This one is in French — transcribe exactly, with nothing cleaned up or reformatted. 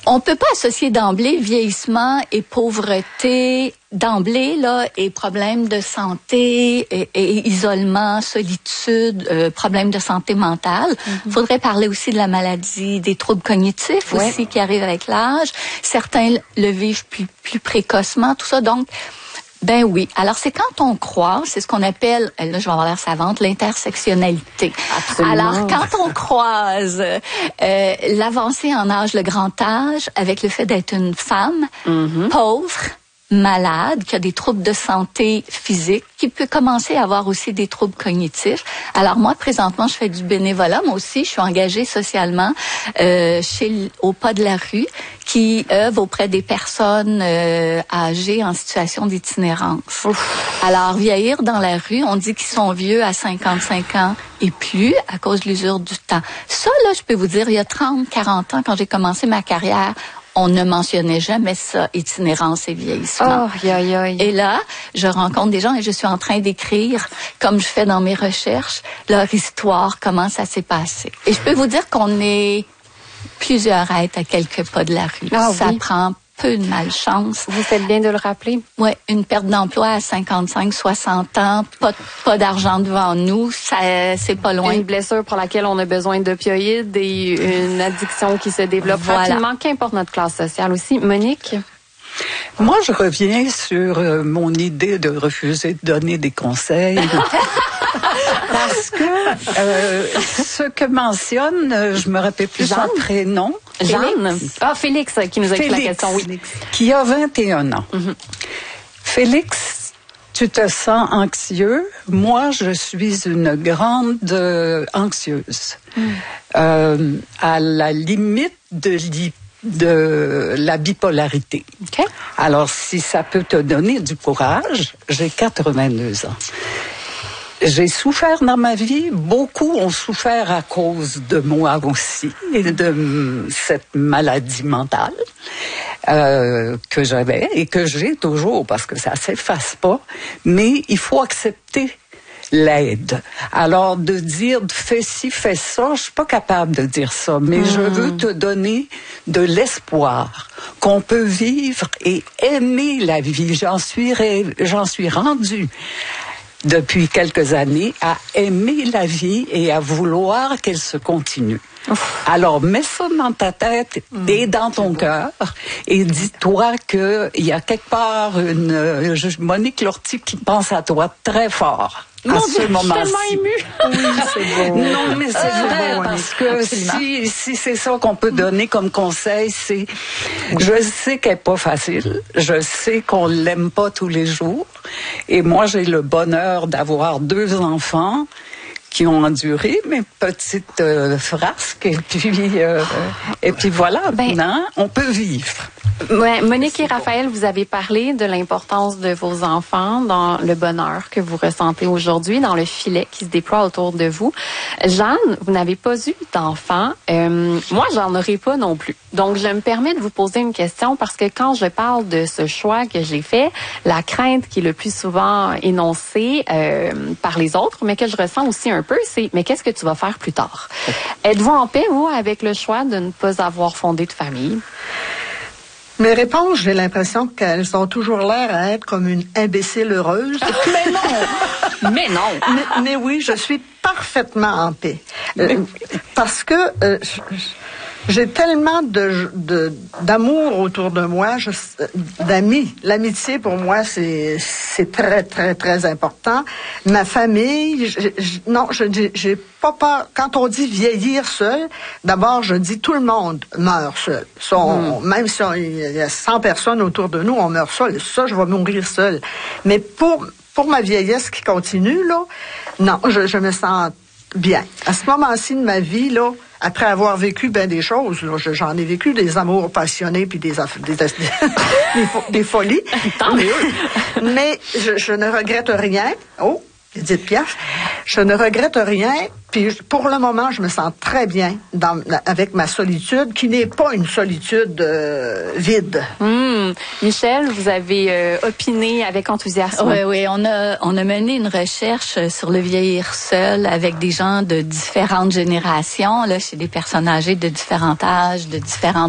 On peut pas associer d'emblée vieillissement et pauvreté d'emblée là et problèmes de santé et, et isolement, solitude, euh, problèmes de santé mentale. Il mm-hmm. faudrait parler aussi de la maladie, des troubles cognitifs ouais. aussi qui arrivent avec l'âge. Certains le vivent plus plus précocement, tout ça. Donc ben oui. Alors, c'est quand on croise, c'est ce qu'on appelle, là, je vais avoir l'air savante, l'intersectionnalité. Absolument. Alors, quand on croise euh, l'avancée en âge, le grand âge, avec le fait d'être une femme mm-hmm. pauvre, malade, qui a des troubles de santé physique, qui peut commencer à avoir aussi des troubles cognitifs. Alors moi, présentement, je fais du bénévolat. Moi aussi, je suis engagée socialement euh, chez au Pas de la rue, qui œuvre auprès des personnes euh, âgées en situation d'itinérance. Ouf. Alors, vieillir dans la rue, on dit qu'ils sont vieux à cinquante-cinq ans et plus à cause de l'usure du temps. Ça, là, je peux vous dire, il y a trente, quarante ans, quand j'ai commencé ma carrière, on ne mentionnait jamais ça, itinérance et vieillissement. Oh, aïe, aïe, aïe. Et là, je rencontre des gens et je suis en train d'écrire, comme je fais dans mes recherches, leur histoire, comment ça s'est passé. Et je peux vous dire qu'on est plusieurs à être à quelques pas de la rue. Ah, ça oui. prend peu de malchance. Vous faites bien de le rappeler. Oui, une perte d'emploi à cinquante-cinq, soixante ans, pas, pas d'argent devant nous, ça, c'est pas loin. Une blessure pour laquelle on a besoin d'opioïdes et une addiction qui se développe voilà. rapidement, qu'importe notre classe sociale aussi. Monique? Moi, je reviens sur euh, mon idée de refuser de donner des conseils. Parce que euh, ce que mentionne, je me rappelle plus Jeanne? son prénom. Jeanne? Ah, Félix qui nous a écrit la question, oui. Félix, qui a vingt et un ans. Mm-hmm. Félix, tu te sens anxieux. Moi, je suis une grande euh, anxieuse. Mm. Euh, à la limite de l'hypothèse de la bipolarité. Okay. Alors, si ça peut te donner du courage, j'ai quatre-vingt-deux ans. J'ai souffert dans ma vie. Beaucoup ont souffert à cause de moi aussi et de cette maladie mentale euh, que j'avais et que j'ai toujours parce que ça s'efface pas. Mais il faut accepter l'aide. Alors, de dire fais ci, fais ça, je suis pas capable de dire ça, mais mmh. je veux te donner de l'espoir qu'on peut vivre et aimer la vie. J'en suis, j'en suis rendue depuis quelques années à aimer la vie et à vouloir qu'elle se continue. Ouf. Alors, mets ça dans ta tête mmh, et dans ton cœur et dis-toi qu'il y a quelque part une euh, Monique Lortie qui pense à toi très fort. Mon à Dieu, ce moment-ci. Je suis tellement émue. Oui, c'est beau. Non, mais c'est ah, vrai, bon, parce que absolument. si, si c'est ça qu'on peut donner comme conseil, c'est, oui. je sais qu'elle n'est pas facile, je sais qu'on l'aime pas tous les jours, et moi, j'ai le bonheur d'avoir deux enfants qui ont enduré mes petites euh, frasques, et puis, euh, et puis voilà, ben, maintenant, on peut vivre. Ouais, Monique et Raphaël, vous avez parlé de l'importance de vos enfants dans le bonheur que vous ressentez aujourd'hui, dans le filet qui se déploie autour de vous. Jeanne, vous n'avez pas eu d'enfants. Euh, moi, j'en aurai pas non plus. Donc, je me permets de vous poser une question parce que quand je parle de ce choix que j'ai fait, la crainte qui est le plus souvent énoncée euh, par les autres, mais que je ressens aussi un peu, c'est « mais qu'est-ce que tu vas faire plus tard? » Êtes-vous en paix, vous, avec le choix de ne pas avoir fondé de famille? Mes réponses, j'ai l'impression qu'elles ont toujours l'air à être comme une imbécile heureuse. Mais non! Mais non! Mais, mais oui, je suis parfaitement en paix. Euh, parce que euh, j'ai tellement de, de d'amour autour de moi, je, d'amis. L'amitié, pour moi, c'est c'est très, très, très important. Ma famille, je, je, non, je j'ai pas peur. Quand on dit vieillir seul, d'abord, je dis tout le monde meurt seul. Ça, on, mm. Même si il y a cent personnes autour de nous, on meurt seul. Ça, je vais mourir seul. Mais pour pour ma vieillesse qui continue, là, non, je, je me sens bien. À ce moment-ci de ma vie, là, après avoir vécu bien des choses, là, j'en ai vécu des amours passionnés puis des, des, des, des, des folies. Tant mieux. Mais je, je ne regrette rien. Oh, Edith Piaf. Je ne regrette rien. Puis pour le moment, je me sens très bien dans, avec ma solitude, qui n'est pas une solitude euh, vide. Mmh. Michel, vous avez euh, opiné avec enthousiasme. Oui, oui, on a on a mené une recherche sur le vieillir seul avec des gens de différentes générations, là, chez des personnes âgées de différents âges, de différentes